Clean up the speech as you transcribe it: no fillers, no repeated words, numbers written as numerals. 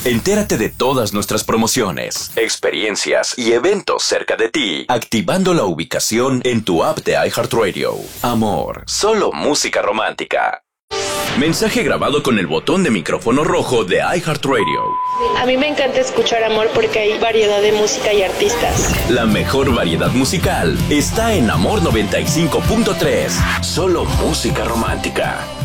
Entérate de todas nuestras promociones, experiencias y eventos cerca de ti, activando la ubicación en tu app de iHeartRadio. Amor, solo música romántica. Mensaje grabado con el botón de micrófono rojo de iHeartRadio. A mí me encanta escuchar Amor porque hay variedad de música y artistas. La mejor variedad musical está en Amor 95.3. Solo música romántica.